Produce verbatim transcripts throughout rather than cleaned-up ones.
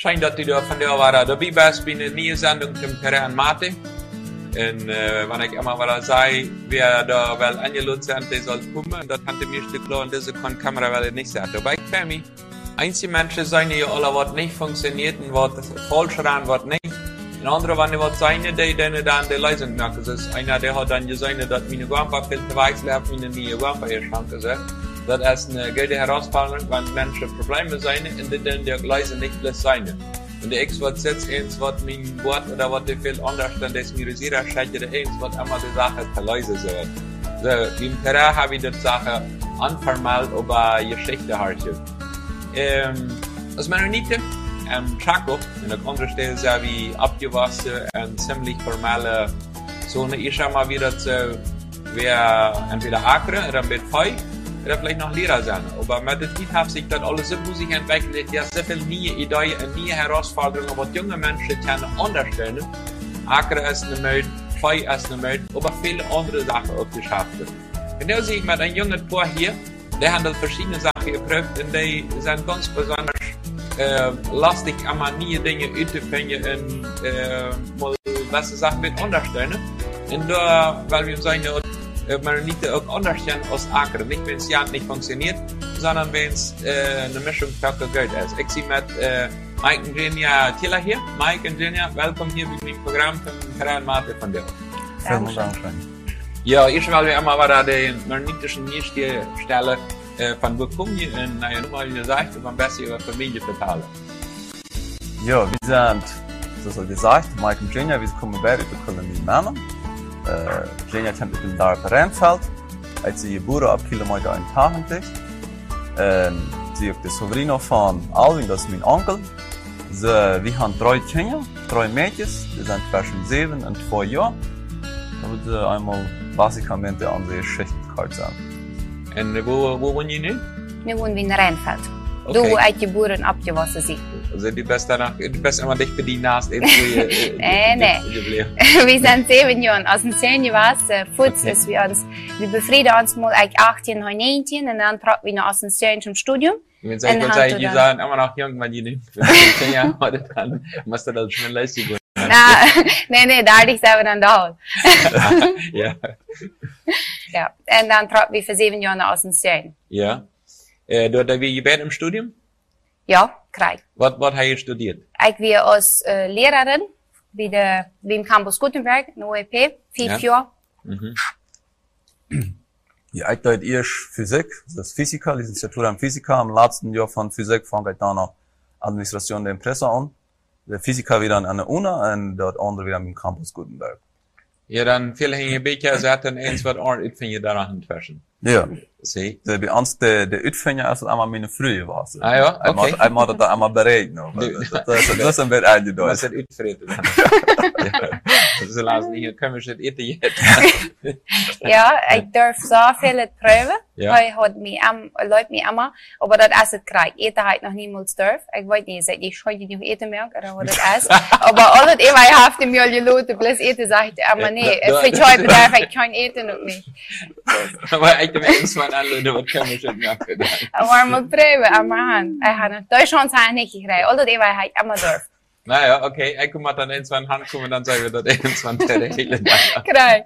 Schön, dass du da von der war dabei bist bei einer neuen Sendung zum Terrain Mate. Und äh, wenn ich immer wieder sage, wer da wel eingeladen sind, der soll kommen. Und das hat mir nicht klar, und diese Kamera will ich nicht sagen. Aber ich kann mich, einige Menschen sagen ja alle, was nicht funktioniert und was falsch ran, was nicht. Und andere, wenn was sagen, die dann dann die Leistung merken. Das ist einer, der hat dann gesagt, dass meine Guampa viel zu wechseln hat, meine neue Guampa hier schrank ist. Das ist eine gute Herausforderung, wenn Menschen Probleme sein und die dann die Leistung nicht bloß sein. Und der X wird jetzt eins, was mein Wort oder was der viel anders dann das mir sehr scheint, der eins, was immer die Sache verleise soll. So, im Terrain habe ich die Sache unformell über Geschichte hartet. Ähm, aus Mennoniten, ähm, Chaco, in der anderen Stelle sehr wie abgewaschen und ziemlich formelle Zone. Ich schau mal wieder zu, wer entweder Akre oder mit Feu oder vielleicht noch Lehrer sein. Aber mit der Zeit hat sich das alles so gut entwickelt, ja, so viele neue Ideen und neue Herausforderungen, was junge Menschen können unterstellen. Akre ist eine Möd, Feu ist eine Möd, aber viele andere Sachen auch geschafft wird. Genau sehe ich mit einem jungen Paar hier, der hat verschiedene Sachen geprüft und die sind ganz besonders äh, lastig, immer neue Dinge auszufinden und äh, mal was Sachen mit unterstellen. Und da, weil wir sagen, man nicht auch understand aus Akre, nicht wenn es ja nicht funktioniert, sondern wenn es äh, eine Mischung für Geld ist. Ich sehe mit äh, Mike und Genia Tiller hier. Mike und Genia, willkommen hier bei dem Programm von Terrain Mate von dir. Vielen Dank. Ja, ich will mir immer wieder den magnetischen Stelle äh, von wo kommen ihr in naja, nochmal gesagt, und am besten ihre Familie verteilen. Ja, wir sind, das ist gesagt, Mike und Genia, wir kommen beide aus der Kolonie Männer. Uh, Genia kennt in Dorp Rennfeld. Als sie geboren ab Kilometer einundachtzig. En sie ist der Sovrino von Alvin, das ist mein Onkel. Sie, wir haben drei Kinder, drei Mädchen, die sind zwischen sieben und zwei Jahren. Da wird sie einmal basicamente an der Schichtkarte sein. Und wo, wo wohnen ihr nicht? Wir wohnen in Rennfeld. Okay. Du, wo ich geboren und abgewaschen sind. Also die bist danach, du bist immer dicht für die Nase. äh, nee, nee. Wir sind sieben Jahre. Aus dem zehn Jahren war Futz ist wir uns, wir befrieden uns mal eigentlich achtzehn, neunzehn und dann tragen wir noch aus dem zehn zum Studium. Wenn ich würde sagen, die sind immer noch jung, wenn die nicht zehn Jahre heute dann musst du das schon leisten. Nee, nee, da hatte ich selber dann da. Ja. Ja, und dann tragen wir für sieben Jahre aus dem zehn. Ja. Äh, du hast wie gebet im Studium? Ja, Kreis. Was, was hast du studiert? Ich war als äh, Lehrerin bei der, beim Campus Gutenberg, in O E P, fünf ja. Jahre. Mhm. Ja, ich deut erst Physik, das ist Physiker, Lizenziatur in Physiker. Im letzten Jahr von Physik fange ich dann noch Administration der Impressor an. Der Physiker wieder an der Uni und dort andere wieder im Campus Gutenberg. Ja, dann viel hängen Becher, sie hat dann eins, was auch, ich finde, daran entwaschen. Ja. See? So, bei uns, der, der Utfinger ist einmal meine Frühe war. Ah, ja, okay. Einmal hat er einmal berechnet. Das ist ein bisschen eingedeutet. Was ist Utfriede dann? Ja. So lassen hier, können wir schon eten jetzt. Ja, ich darf so viele Proben. Ja. Hij hat mich am, läuft mich immer, aber das ist es krijg. Eten habe ich noch niemals darf. Ich weiß nicht, seit ich heute nicht eten mehr, oder was das ist. Aber alles immer, ich habe mir geloten, bloß eten, sage ich immer, nee, für heute darf ich kein Eten noch nicht. Aber ich denke, es war ein anderer, was können wir schon merken. Aber mal proben, einmal an. Ich habe noch, die Chance habe ich nicht gekriegt. Alles immer, habe ich immer darf. Naja, okay, ich komme dann in zwei Hand kommen, dann sagen wir, dass ich in zwei Terrain Krijg.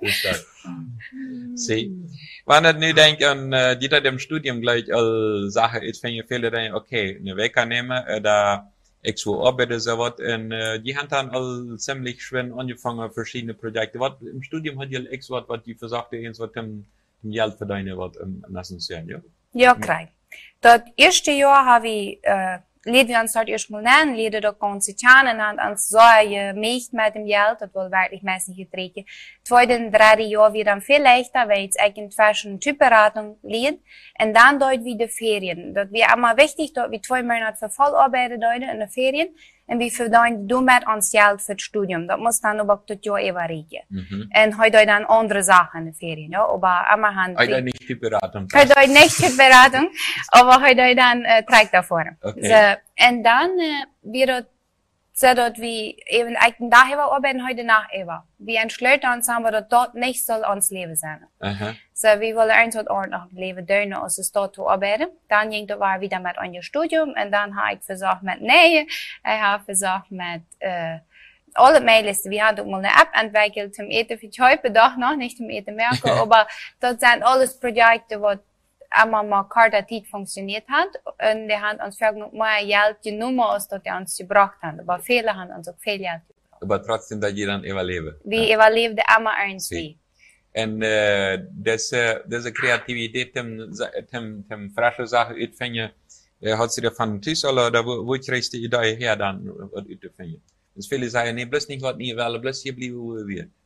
See. Wenn ich nu denk an, uh, die dat im Studium gleich all Sachen ist, finde ich viele denken, okay, eine Wecker nehmen, oder ich so arbeite so was, und uh, die haben dann all ziemlich schwer angefangen, verschiedene Projekte. Was, im Studium hat die X was, was die versagte, eins, was dem, dem Geld verdienen, was im Nassen ja? Ja, krijg. Das erste Jahr habe ich, äh, Leden wir uns dort erstmal nennen, leden dort ganze Tjanen an, ans so gemächt mit dem Geld, das wohl wirklich meistens getreten. Zweiten, dritten Jahr wird dann viel leichter, weil es eigentlich zwischen Typberatung liegt. Und dann dort wieder Ferien. Das wäre immer wichtig, dort wie zwei Monate für Vollarbeiter dort in den Ferien. Und wir verdienen damit ans Geld für das Studium. Das muss dann aber das Jahr überreichen. Mhm. Und heute dann andere Sachen in den Ferien, ja. Aber immer haben heute nicht Typberatung. Heute nicht Typberatung, aber heute dann, äh, trägt davor. Okay. So, und dann, äh, wird so dort wie eben eigentlich daher arbeiten heute nach Eva. Wir entschlüsseln uns haben, dass dort nicht soll uns Leben sein. Aha. So wir wollen eins dort ordentlich leben dürfen, als es dort zu arbeiten. Dann ging das war wieder mit einem Studium und dann habe ich versucht mit Nähe, ich habe versucht mit äh, alle Maillisten. Wir haben auch mal eine App entwickelt zum Eten für die heute doch noch nicht zum Eten merken, aber das sind alles Projekte, die einmal mal kartativ funktioniert hat und die haben uns fragen, mehr Geld genommen, als das die uns gebracht haben. Aber viele haben uns auch viel Geld gebracht. Aber trotzdem, dass jeder überleben. Wir ja. überlebten immer irgendwie. En uh, deze, deze creativiteit, tem, tem, tem frische Sachen uitvinden, uh, hat sie da von Tisch oder wo, wo kriegst du die Idee her dann, was uitvinden? Dus viele sagen, nee, bloß nicht was nie, weil bloß hier bleiben, wo wir sind.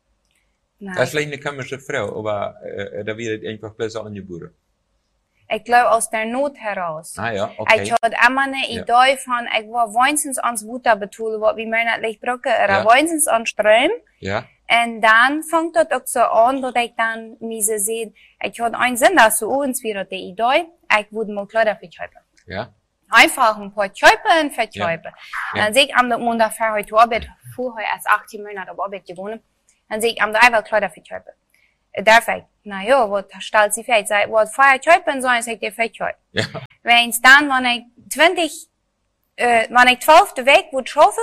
Das ist vielleicht eine komische Frau, aber uh, da wird einfach bloß angeboren. Ich glaube, aus der Not heraus. Ah ja, okay. Ich hatte immer eine Idee ja. von, ich war wenigstens ans Wutter betulen, was wir monatlich brauchen, oder ja. wenigstens an Strom. Ja. Und dann fängt das auch so an, dass ich dann mir so sehe, ich hatte einen Sinn, dass so uns wieder die Idee, ich würde mal Kleider für Scheibe. Ja. Einfach ein paar Scheibe und für Scheibe. Ja. Dann sehe ich am Montag für heute Arbeit, vorher erst achtzehn Monate auf Arbeit gewohnt, dann sehe ich am einfach Kleider für Scheibe. Darf ich, na ja, was stellt sie fest? Was feiert Scheibe, so ist ich dir für Scheibe. Ja. Wenn es dann, wenn ich zwanzig, äh, wenn ich zwölfte Weg würde schaffen,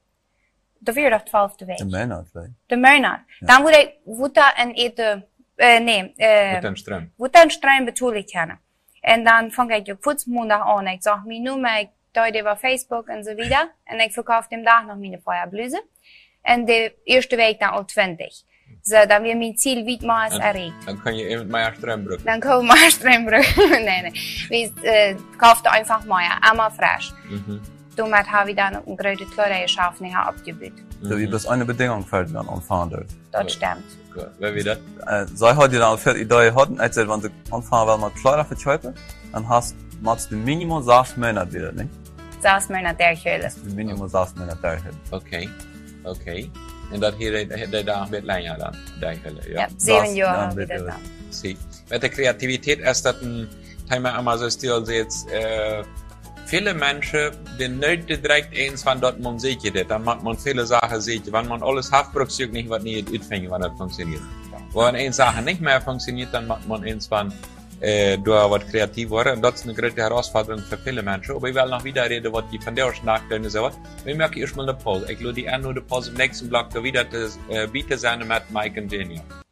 da wäre doch zwölfte Weg. Der Monat, vielleicht. Der Monat. Ja. Dann würde ich Wutter und Ete, äh, nee, äh, Wutter und Strom. Wutter und Strom betulich können. Und dann fange ich ja kurz Montag an. Ich sag mir nur mal, ich deute über Facebook und so wieder. Und ich verkaufe dem Tag noch meine Feuerbluse. Und der erste Weg dann auch zwanzig. So, dann wird mein Ziel weitmaß erreicht. Dann kann ich eben mehr Strom brauchen. Dann kann ich mehr Strom brauchen. Nein, nein. Wir, äh, kaufte einfach mehr, einmal frisch. Mhm. Damit habe ich dann eine große Kleider geschaffen, ich habe abgebaut. So wie das eine Bedingung fällt, wenn man anfangen darf. Das stimmt. Gut, wer wieder? Äh, sei hat dir dann viel Idee hatten, als wenn du anfangen willst mit Kleider für Scheibe, dann hast, machst du Minimum sechs Monate wieder, nicht? Sechs Monate der Höhle. Minimum sechs Monate der Höhle. Okay, okay. En dat hier de dag met länger dan, eigenlijk. Ja, ja zeven jaar wieder dann. Sie. Mit der Kreativität ist das ein Thema immer so still jetzt, äh, viele Menschen, die nicht direkt eins von dort man sieht, dann macht man viele Sachen sieht, wenn man alles hat, braucht man nicht, was nicht utfängt, wenn das funktioniert. Wenn eine Sache nicht mehr funktioniert, dann macht man eins von, äh, durch was kreativ wurde, und das ist eine große Herausforderung für viele Menschen. Aber ich will noch wieder reden, was die von der nachdenken so. Wir merken erstmal eine Pause. Ich lade die an, nur die Pause im nächsten Block da wieder zu äh, bieten sein mit Mike und Jenny.